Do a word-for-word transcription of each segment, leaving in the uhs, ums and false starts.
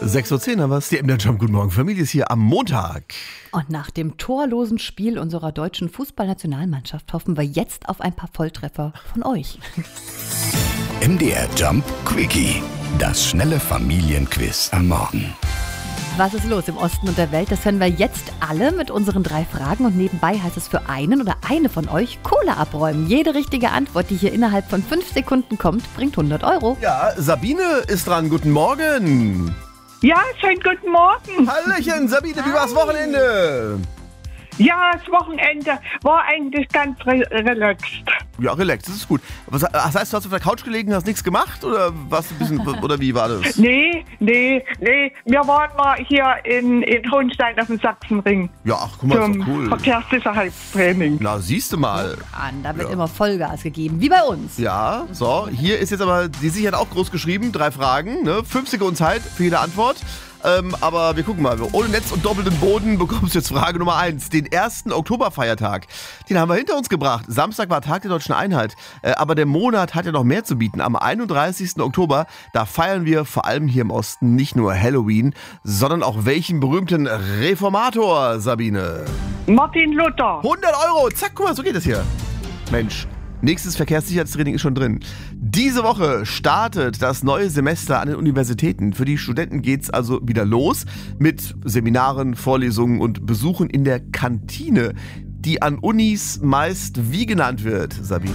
sechs Uhr zehn haben wir es. Die M D R Jump. Guten Morgen, Familie ist hier am Montag. Und nach dem torlosen Spiel unserer deutschen Fußballnationalmannschaft hoffen wir jetzt auf ein paar Volltreffer von euch. M D R Jump Quickie. Das schnelle Familienquiz am Morgen. Was ist los im Osten und der Welt? Das hören wir jetzt alle mit unseren drei Fragen. Und nebenbei heißt es für einen oder eine von euch Kohle abräumen. Jede richtige Antwort, die hier innerhalb von fünf Sekunden kommt, bringt hundert Euro. Ja, Sabine ist dran. Guten Morgen. Ja, schönen guten Morgen. Hallöchen, Sabine, wie war's Wochenende? Ja, das Wochenende war eigentlich ganz re- relaxed. Ja, relax, das ist gut. Was, das heißt, du hast auf der Couch gelegen, hast nichts gemacht? Oder warst du ein bisschen, oder wie war das? Nee, nee, nee. Wir waren mal hier in, in Hohenstein auf dem Sachsenring Ja, ach, guck mal, ist zum doch cool. Verkehrssicherheitstraining. Na, siehst du mal. An, da wird Ja. immer Vollgas gegeben, wie bei uns. Ja, so, hier ist jetzt aber die Sicherheit auch groß geschrieben. Drei Fragen, ne? Fünf Sekunden Zeit für jede Antwort. Ähm, aber wir gucken mal. Ohne Netz und doppelten Boden bekommst du jetzt Frage Nummer eins. Den ersten Oktoberfeiertag. Den haben wir hinter uns gebracht. Samstag war Tag der Deutschen Einheit. Äh, aber der Monat hat ja noch mehr zu bieten. Am einunddreißigsten Oktober, da feiern wir vor allem hier im Osten nicht nur Halloween, sondern auch welchen berühmten Reformator, Sabine? Martin Luther. hundert Euro. Zack, guck mal, so geht es hier. Mensch. Nächstes Verkehrssicherheitstraining ist schon drin. Diese Woche startet das neue Semester an den Universitäten. Für die Studenten geht's also wieder los mit Seminaren, Vorlesungen und Besuchen in der Kantine, die an Unis meist wie genannt wird, Sabine?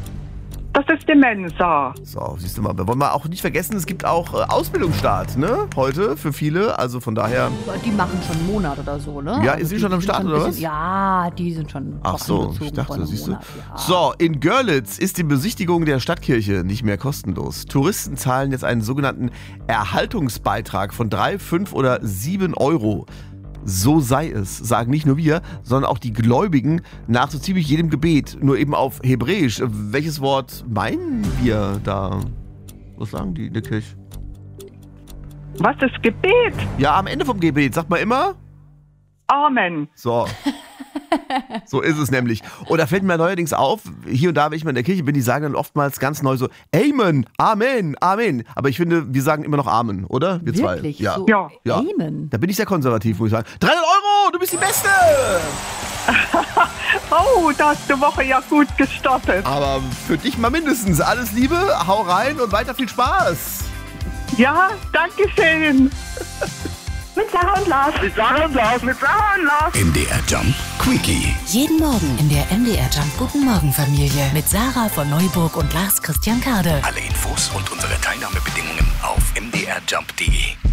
Das ist die Mensa. So, siehst du mal, wir wollen mal auch nicht vergessen, es gibt auch äh, Ausbildungsstart, ne? Heute für viele, also von daher. Die machen schon einen Monat oder so, ne? Ja, Also ist sie die schon am sind Start, ein oder bisschen- was? Ja, die sind schon Ach so, wochenbezogen ich dachte, von einem siehst du. Monat, ja. So, in Görlitz ist die Besichtigung der Stadtkirche nicht mehr kostenlos. Touristen zahlen jetzt einen sogenannten Erhaltungsbeitrag von drei, fünf oder sieben Euro. So sei es, sagen nicht nur wir, sondern auch die Gläubigen nach so ziemlich jedem Gebet, nur eben auf Hebräisch. Welches Wort meinen wir da? Was sagen die in der Kirche? Was ist Gebet? Ja, am Ende vom Gebet sagt man immer, Amen. so. So ist es nämlich. Und da fällt mir neuerdings auf, hier und da, wenn ich mal in der Kirche bin, die sagen dann oftmals ganz neu so, Amen, Amen, Amen. Aber ich finde, wir sagen immer noch Amen, oder? Wir Wirklich? zwei. Ja. So Ja. Ja. Amen. Da bin ich sehr konservativ, muss ich sagen. dreihundert Euro, du bist die Beste! Oh, da hast du Woche ja gut gestartet. Aber für dich mal mindestens. Alles Liebe, hau rein und weiter viel Spaß. Ja, danke schön. Mit Sarah und Lars. Mit Sarah und Lars. Mit Sarah und Lars. M D R Jump Quickie. Jeden Morgen in der M D R Jump Guten Morgen Familie mit Sarah von Neuburg und Lars Christian Kade. Alle Infos und unsere Teilnahmebedingungen auf m d r jump punkt d e.